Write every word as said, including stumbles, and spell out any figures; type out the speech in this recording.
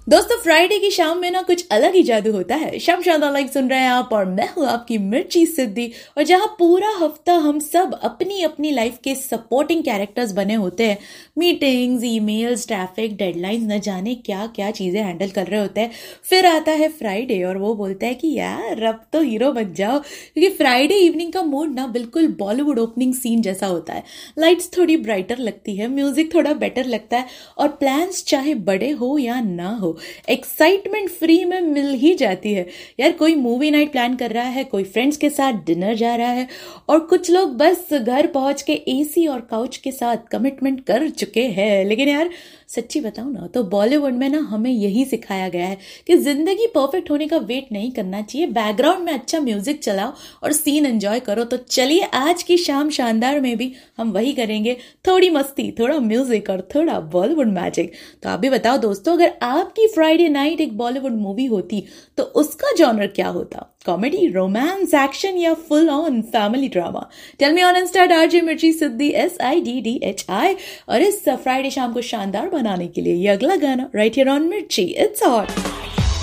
दोस्तों फ्राइडे की शाम में ना कुछ अलग ही जादू होता है। शाम शानदार लाइक सुन रहे हैं आप और मैं हूँ आपकी मिर्ची सिद्धि, और जहाँ पूरा हफ्ता हम सब अपनी अपनी लाइफ के सपोर्टिंग कैरेक्टर्स बने होते हैं। मीटिंग्स, ईमेल्स, ट्रैफिक, डेडलाइंस, न जाने क्या क्या चीजें हैंडल कर रहे होते हैं। फिर आता है फ्राइडे और वो बोलता है कि यार अब तो हीरो बन जाओ, क्योंकि फ्राइडे इवनिंग का मूड ना बिल्कुल बॉलीवुड ओपनिंग सीन जैसा होता है। लाइट्स थोड़ी ब्राइटर लगती है, म्यूजिक थोड़ा बेटर लगता है, और प्लान्स चाहे बड़े हो या ना हो एक्साइटमेंट फ्री में मिल ही जाती है। यार कोई मूवी नाइट प्लान कर रहा है, कोई फ्रेंड्स के साथ डिनर जा रहा है, और कुछ लोग बस घर पहुंच के एसी और काउच के साथ कमिटमेंट कर चुके हैं। लेकिन यार सच्ची बताऊं ना तो बॉलीवुड में ना हमें यही सिखाया गया है कि जिंदगी परफेक्ट होने का वेट नहीं करना चाहिए। बैकग्राउंड में अच्छा म्यूजिक चलाओ और सीन एंजॉय करो। तो चलिए आज की शाम शानदार में भी हम वही करेंगे, थोड़ी मस्ती, थोड़ा म्यूजिक और थोड़ा बॉलीवुड मैजिक। तो आप भी बताओ दोस्तों, अगर आपकी फ्राइडे नाइट एक बॉलीवुड मूवी होती तो उसका जॉनर क्या होता? कॉमेडी, रोमांस, एक्शन या full on family drama? Tell me on Insta RJ मिर्ची सिद्धि S I D D H I. और इस फ्राइडे शाम को शानदार बनाने के लिए ये अगला गाना राइट हियर ऑन मिर्ची, इट्स हॉट।